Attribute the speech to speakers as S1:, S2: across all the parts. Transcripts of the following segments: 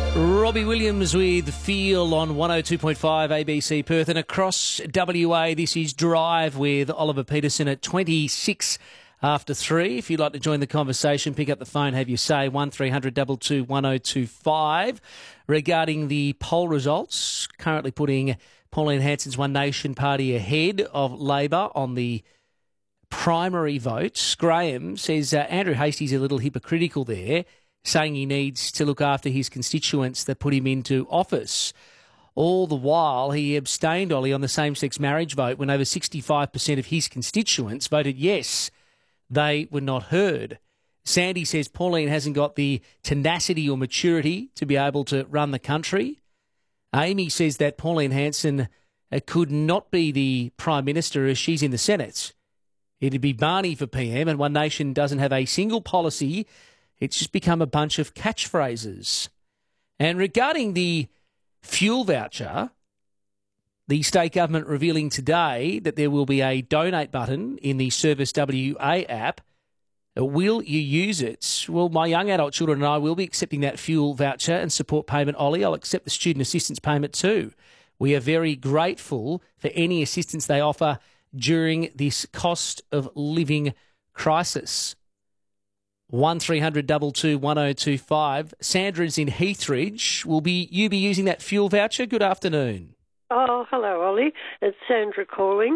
S1: Robbie Williams with Feel on 102.5 ABC Perth, and across WA this is Drive with Oliver Peterson at 26 after 3. If you'd like to join the conversation, pick up the phone, have your say, 1300 22 1025. Regarding the poll results, currently putting Pauline Hanson's One Nation Party ahead of Labor on the primary votes. Graham says Andrew Hastie's a little hypocritical there, saying he needs to look after his constituents that put him into office. All the while, he abstained, Ollie, on the same-sex marriage vote when over 65% of his constituents voted yes. They were not heard. Sandy says Pauline hasn't got the tenacity or maturity to be able to run the country. Amy says that Pauline Hanson could not be the Prime Minister as she's in the Senate. It'd be Barney for PM, and One Nation doesn't have a single policy. It's just become a bunch of catchphrases. And regarding the fuel voucher, the state government revealing today that there will be a donate button in the Service WA app. Will you use it? Well, my young adult children and I will be accepting that fuel voucher and support payment, Ollie. I'll accept the student assistance payment too. We are very grateful for any assistance they offer during this cost of living crisis. 1300 22 1025. Sandra's in Heathridge. Will you be using that fuel voucher? Good afternoon.
S2: Oh, hello, Ollie. It's Sandra calling.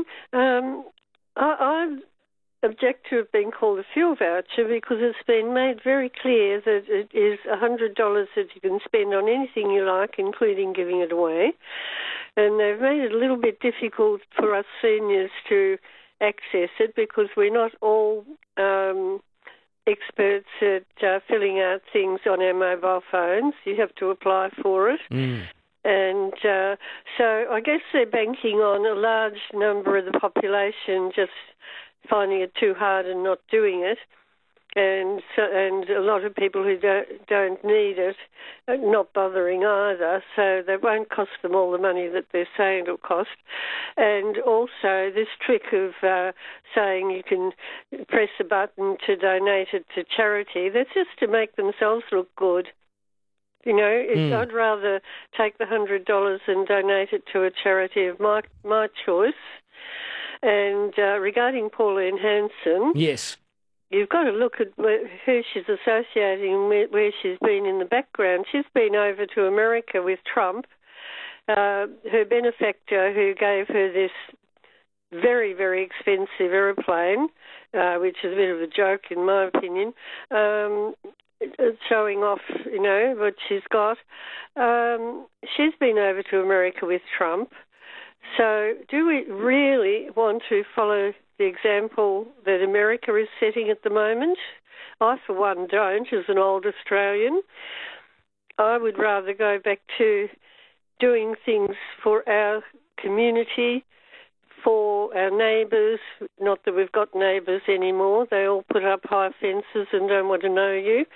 S2: I object to it being called a fuel voucher because it's been made very clear that it is $100 that you can spend on anything you like, including giving it away. And they've made it a little bit difficult for us seniors to access it because we're not all experts at filling out things on our mobile phones. You have to apply for it. And so I guess they're banking on a large number of the population just finding it too hard and not doing it, and a lot of people who don't need it not bothering either, so that won't cost them all the money that they're saying it'll cost. And also this trick of saying you can press a button to donate it to charity, that's just to make themselves look good. You know, I'd rather take the $100 and donate it to a charity of my choice. And regarding Pauline Hanson,
S1: yes,
S2: you've got to look at who she's associating with, where she's been in the background. She's been over to America with Trump. Her benefactor, who gave her this very, very expensive aeroplane, which is a bit of a joke in my opinion, showing off, you know, what she's got. She's been over to America with Trump. So do we really want to follow the example that America is setting at the moment? I, for one, don't, as an old Australian. I would rather go back to doing things for our community, for our neighbours. Not that we've got neighbours anymore. They all put up high fences and don't want to know you.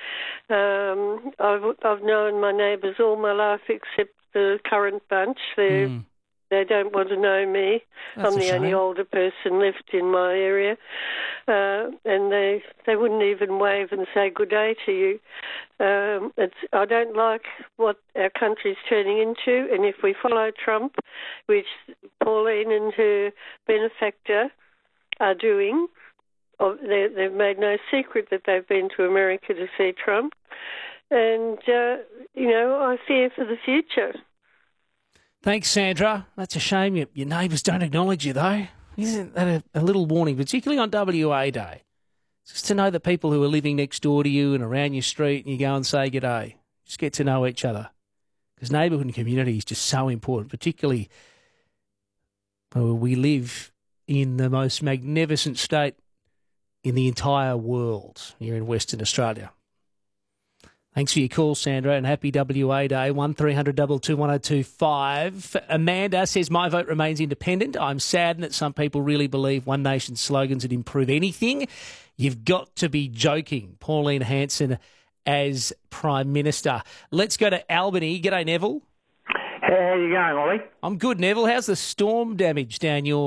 S2: I've known my neighbours all my life except the current bunch. They don't want to know me.
S1: That's
S2: I'm the only older person left in my area. And they wouldn't even wave and say good day to you. I don't like what our country's turning into, and if we follow Trump, which Pauline and her benefactor are doing, they've made no secret that they've been to America to see Trump, and, I fear for the future.
S1: Thanks, Sandra. That's a shame your neighbours don't acknowledge you, though. Isn't that a little warning, particularly on WA Day? Just to know the people who are living next door to you and around your street, and you go and say good day. Just get to know each other. Because neighbourhood and community is just so important, particularly when we live in the most magnificent state in the entire world here in Western Australia. Thanks for your call, Sandra, and happy WA Day. 1300 22 1025. Amanda says, my vote remains independent. I'm saddened that some people really believe One Nation slogans would improve anything. You've got to be joking. Pauline Hanson as Prime Minister. Let's go to Albany. G'day, Neville.
S3: How are you going, Ollie?
S1: I'm good, Neville. How's the storm damage down your